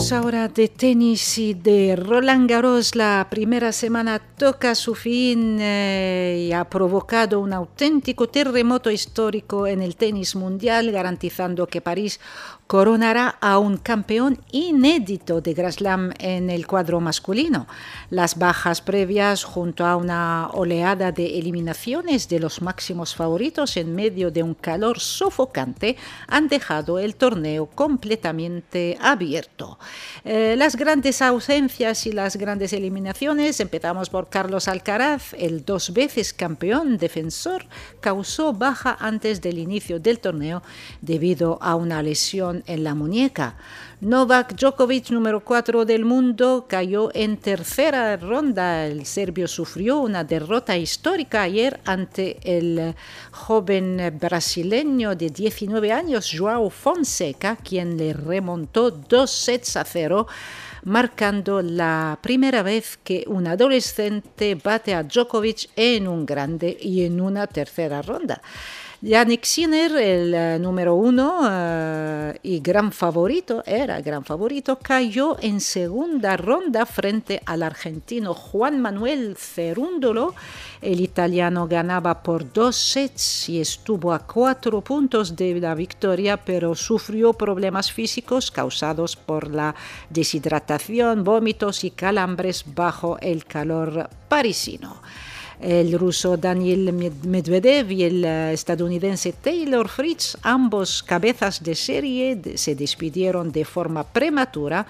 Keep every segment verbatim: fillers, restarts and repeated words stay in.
Hablamos ahora de tenis y de Roland Garros. La primera semana toca su fin eh, y ha provocado un auténtico terremoto histórico en el tenis mundial, garantizando que París coronará a un campeón inédito de Grand Slam en el cuadro masculino. Las bajas previas, junto a una oleada de eliminaciones de los máximos favoritos en medio de un calor sofocante, han dejado el torneo completamente abierto. Eh, las grandes ausencias y las grandes eliminaciones. Empezamos por Carlos Alcaraz, el dos veces campeón defensor, causó baja antes del inicio del torneo debido a una lesión en la muñeca. Novak Djokovic, número cuatro del mundo, cayó en tercera ronda. El serbio sufrió una derrota histórica ayer ante el joven brasileño de diecinueve años, João Fonseca, quien le remontó dos sets a cero, marcando la primera vez que un adolescente bate a Djokovic en un grande y en una tercera ronda. Jannik Sinner, el uh, número uno uh, y gran favorito, era gran favorito, cayó en segunda ronda frente al argentino Juan Manuel Cerúndolo. El italiano ganaba por dos sets y estuvo a cuatro puntos de la victoria, pero sufrió problemas físicos causados por la deshidratación, vómitos y calambres bajo el calor parisino. El ruso Daniil Medvedev y el estadounidense Taylor Fritz, ambos cabezas de serie, se despidieron de forma prematura.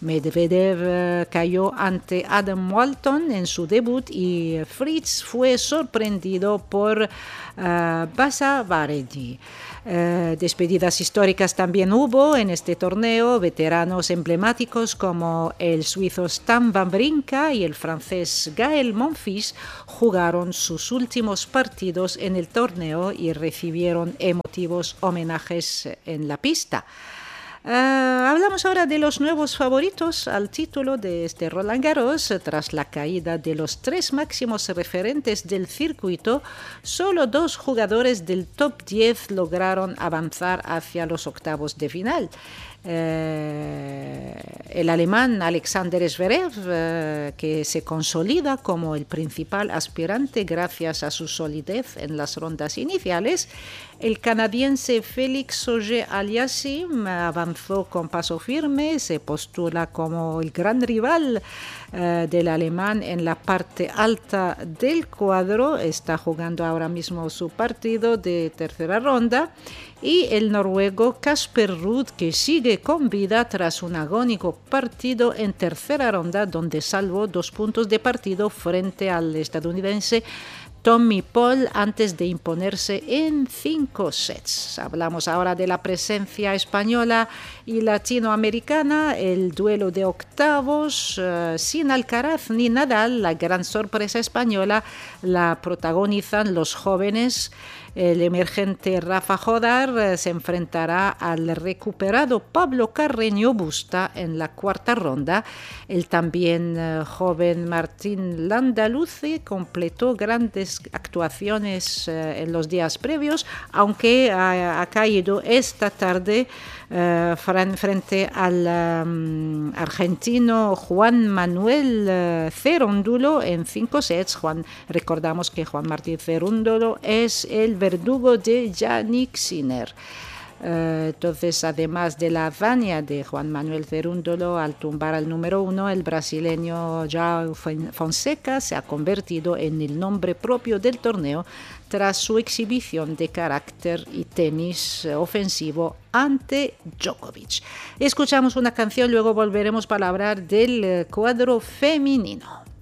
Medvedev cayó ante Adam Walton en su debut y Fritz fue sorprendido por uh, Basa Varedi. Uh, despedidas históricas también hubo en este torneo. Veteranos emblemáticos como el suizo Stan Wawrinka y el francés Gaël Monfils jugaron sus últimos partidos en el torneo y recibieron emotivos homenajes en la pista. Uh, hablamos ahora de los nuevos favoritos al título de este Roland Garros. Tras la caída de los tres máximos referentes del circuito, solo dos jugadores del top diez lograron avanzar hacia los octavos de final. Eh, el alemán Alexander Zverev, eh, que se consolida como el principal aspirante gracias a su solidez en las rondas iniciales. El canadiense Félix Auger-Aliassime avanzó con paso firme, se postula como el gran rival eh, del alemán en la parte alta del cuadro. Está jugando ahora mismo su partido de tercera ronda. Y el noruego Casper Ruud, que sigue con vida tras un agónico partido en tercera ronda, donde salvó dos puntos de partido frente al estadounidense Tommy Paul antes de imponerse en cinco sets. Hablamos ahora de la presencia española y latinoamericana, el duelo de octavos uh, sin Alcaraz ni Nadal. La gran sorpresa española la protagonizan los jóvenes. El emergente Rafa Jodar eh, se enfrentará al recuperado Pablo Carreño Busta en la cuarta ronda. El también eh, joven Martín Landaluce completó grandes actuaciones eh, en los días previos, aunque ha, ha caído esta tarde eh, frente al um, argentino Juan Manuel eh, Cerúndolo en cinco sets. Juan, recordamos que Juan Martín Cerúndolo es el verdugo de Jannik Sinner. Uh, entonces, además de la hazaña de Juan Manuel Cerúndolo al tumbar al número uno, el brasileño João Fonseca se ha convertido en el nombre propio del torneo tras su exhibición de carácter y tenis ofensivo ante Djokovic. Escuchamos una canción, luego volveremos para hablar del cuadro femenino.